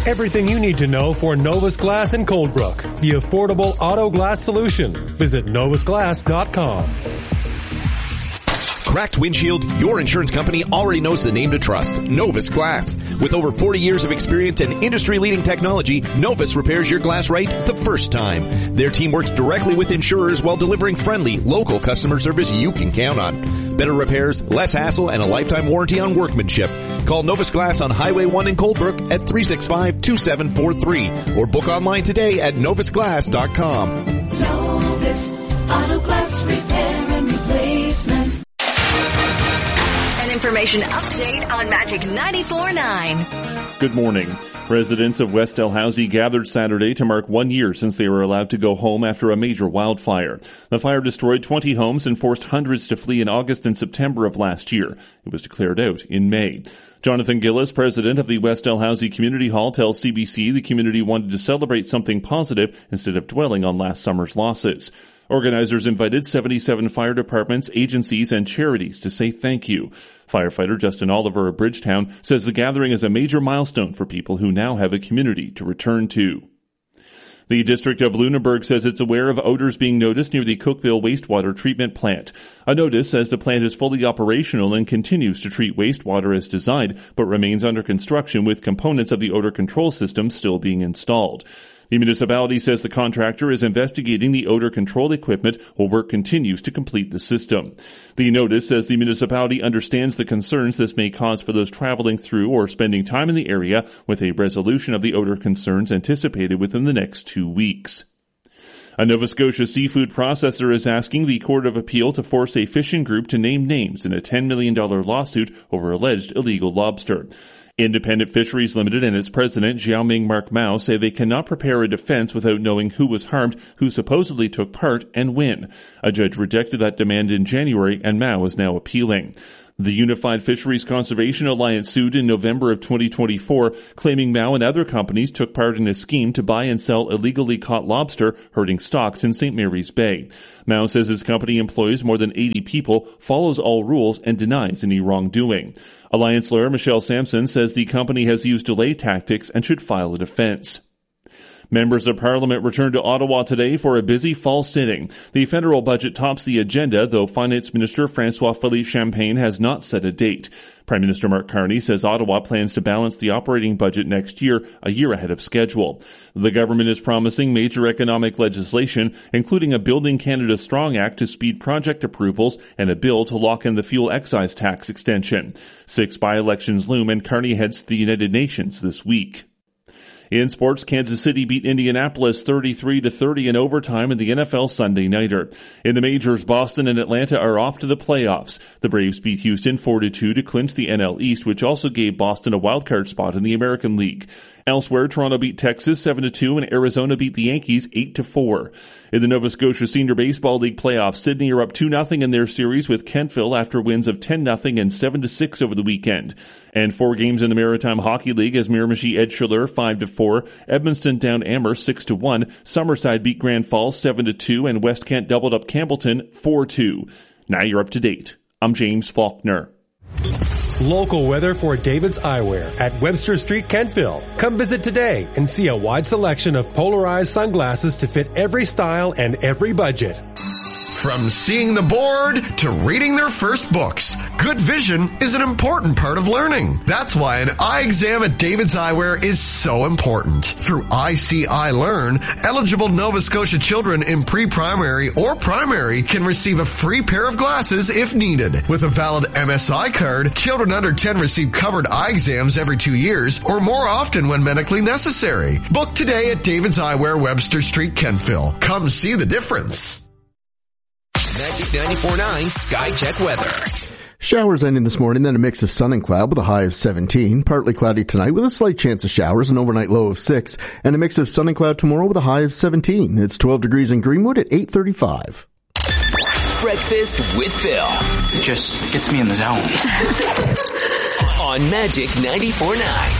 Everything you need to know for Novus Glass in Coldbrook, the affordable auto glass solution. Visit novusglass.com. Cracked windshield, your insurance company already knows the name to trust, Novus Glass. With over 40 years of experience and industry-leading technology, Novus repairs your glass right the first time. Their team works directly with insurers while delivering friendly, local customer service you can count on. Better repairs, less hassle, and a lifetime warranty on workmanship. Call Novus Glass on Highway 1 in Coldbrook at 365-2743 or book online today at novusglass.com. Novus Auto Glass Repair and Replacement. Information update on Magic 94.9. Good morning. Residents of West Dalhousie gathered Saturday to mark 1 year since they were allowed to go home after a major wildfire. The fire destroyed 20 homes and forced hundreds to flee in August and September of last year. It was declared out in May. Jonathan Gillis, president of the West Dalhousie Community Hall, tells CBC the community wanted to celebrate something positive instead of dwelling on last summer's losses. Organizers invited 77 fire departments, agencies, and charities to say thank you. Firefighter Justin Oliver of Bridgetown says the gathering is a major milestone for people who now have a community to return to. The District of Lunenburg says it's aware of odors being noticed near the Cookville wastewater treatment plant. A notice says the plant is fully operational and continues to treat wastewater as designed, but remains under construction with components of the odor control system still being installed. The municipality says the contractor is investigating the odor control equipment while work continues to complete the system. The notice says the municipality understands the concerns this may cause for those traveling through or spending time in the area, with a resolution of the odor concerns anticipated within the next 2 weeks. A Nova Scotia seafood processor is asking the Court of Appeal to force a fishing group to name names in a $10 million lawsuit over alleged illegal lobster. Independent Fisheries Limited and its president, Jiaoming Mark Mao, say they cannot prepare a defense without knowing who was harmed, who supposedly took part, and when. A judge rejected that demand in January, and Mao is now appealing. The Unified Fisheries Conservation Alliance sued in November of 2024, claiming Mao and other companies took part in a scheme to buy and sell illegally caught lobster, hurting stocks in St. Mary's Bay. Mao says his company employs more than 80 people, follows all rules, and denies any wrongdoing. Alliance lawyer Michelle Sampson says the company has used delay tactics and should file a defense. Members of Parliament returned to Ottawa today for a busy fall sitting. The federal budget tops the agenda, though Finance Minister François-Philippe Champagne has not set a date. Prime Minister Mark Carney says Ottawa plans to balance the operating budget next year, a year ahead of schedule. The government is promising major economic legislation, including a Building Canada Strong Act to speed project approvals and a bill to lock in the fuel excise tax extension. 6 by-elections loom, and Carney heads to the United Nations this week. In sports, Kansas City beat Indianapolis 33-30 in overtime in the NFL Sunday Nighter. In the majors, Boston and Atlanta are off to the playoffs. The Braves beat Houston 4-2 to clinch the NL East, which also gave Boston a wildcard spot in the American League. Elsewhere, Toronto beat Texas 7-2 and Arizona beat the Yankees 8-4. In the Nova Scotia Senior Baseball League playoffs, Sydney are up 2-0 in their series with Kentville after wins of 10-0 and 7-6 over the weekend. And 4 games in the Maritime Hockey League as Miramichi edged Chaleur 5-4, Edmundston down Amherst 6-1, Summerside beat Grand Falls 7-2, and West Kent doubled up Campbellton 4-2. Now you're up to date. I'm James Faulkner. Local weather for David's Eyewear at Webster Street, Kentville. Come visit today and see a wide selection of polarized sunglasses to fit every style and every budget. From seeing the board to reading their first books, good vision is an important part of learning. That's why an eye exam at David's Eyewear is so important. Through ICI Learn, eligible Nova Scotia children in pre-primary or primary can receive a free pair of glasses if needed. With a valid MSI card, children under 10 receive covered eye exams every 2 years or more often when medically necessary. Book today at David's Eyewear, Webster Street, Kentville. Come see the difference. Magic 94.9 Sky Check weather. Showers ending this morning, then a mix of sun and cloud with a high of 17. Partly cloudy tonight with a slight chance of showers, an overnight low of 6. And a mix of sun and cloud tomorrow with a high of 17. It's 12 degrees in Greenwood at 8:35. Breakfast with Phil. It just gets me in the zone. On Magic 94.9.